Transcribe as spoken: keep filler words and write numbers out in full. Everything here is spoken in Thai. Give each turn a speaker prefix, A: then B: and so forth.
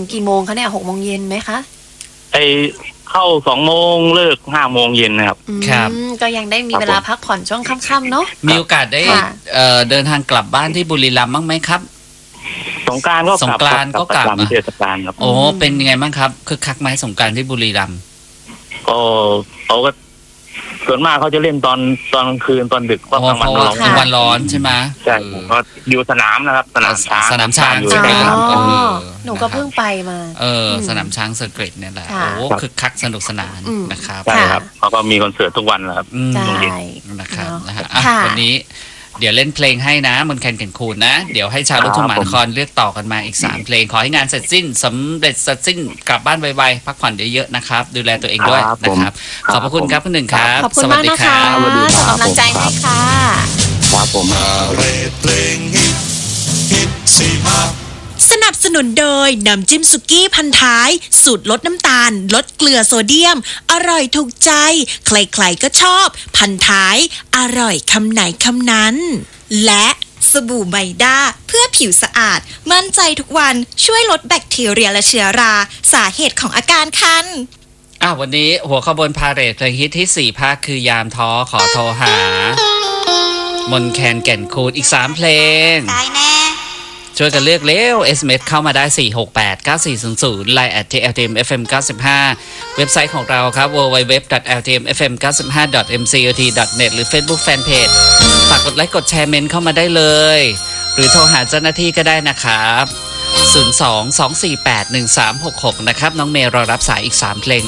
A: กี่โมงคะเนี่ยหกโมงเย็นไหมคะ
B: ไอเข้าสองโมงเลิกห้าโมงเย็นนะครับ
A: ครับก็ยังได้มีเวลาพักผ่อนช่วงค่ำๆเนาะ
C: มีโอกาสได้เดินทางกลับบ้านที่บุรีรัมย์บ้างไหมครับ
B: สงกรานต์ก็
C: สงกรานต์ก็กลับ
B: เทศกาลครับ
C: โอ้เป็นยังไงบ้างครับคึกคักไหมสงกรานต์ที่บุรีรัมย์
B: ก็เขาก็ส่วนมากเขาจะเล่นตอนตอนกลางคืนตอนดึก
C: เพราะกลางวันร้อนกลางวันร้อนใช่ไหม
B: ใช่ก็อยู่สนามนะครับสนามช้าง
C: สนามช้าง
B: อยู่
C: ใช่ไหมครับ
A: หนูก็เพิ่งไปมา
C: เออสนามช้างเซอร์เกรดเนี่ยแหละโอ้คึกคักสนุกสนานนะครับ
B: ใช่ครับเขาก็มีคอนเสิร์ตทุกวันนะครับ
A: ใช่
C: นะครับนะฮะวันนี้เดี๋ยวเล่นเพลงให้นะมนแคนแก่นคูนนะเดี๋ยวให้ชาวลูกทุ่งหมานครเลือกต่อกันมาอีกสามเพลงขอให้งานเสร็จสิ้นสำเร็จเสร็จสิ้นกลับบ้านไวๆพักผ่อนเยอะๆนะครับดูแลตัวเองด้วยนะครับขอบพระคุณครับคุณหนึ่งครับ
A: ขอบคุณมากนะคะส่งกำลังใจให้ค่ะ
B: ครับผม
D: เพลงฮิตฮิตสี่ภาค
E: สนับสนุนโดยน้ำจิ้มสุกี้พันท้ายสูตรลดน้ำตาลลดเกลือโซเดียมอร่อยถูกใจใครๆก็ชอบพันท้ายอร่อยคำไหนคำนั้นและสบู่ไมด้าเพื่อผิวสะอาดมั่นใจทุกวันช่วยลดแบคทีเรียและเชื้อราสาเหตุของอาการคัน
C: อ่ะวันนี้หัวขบวนพาเหรดเพลงฮิตที่สี่ภาคคือยามท้อขอโทรหามนแคนแก่นคูนอีกสามเพลงตายแน่ช่วยกันเลือกเร็ว เอส เอ็ม เอส เข้ามาได้สี่ หก แปด เก้า สี่ ศูนย์ ศูนย์ ไลน์ แอท ที แอล ที เอ็ม เอฟ เอ็ม เก้าสิบห้า เว็บไซต์ของเราครับ ดับเบิลยู ดับเบิลยู ดับเบิลยู ดอท แอล ที เอ็ม เอฟ เอ็ม เก้าสิบห้า ดอท เอ็ม ซี โอ ที ดอท เน็ต หรือ Facebook Fanpage ฝากกดไลค์กดแชร์เมนต์เข้ามาได้เลยหรือโทรหาเจ้าหน้าที่ก็ได้นะครับศูนย์ สอง สอง สี่ แปด หนึ่ง สาม หก หกนะครับน้องเมย์รอรับสายอีกสามเพลง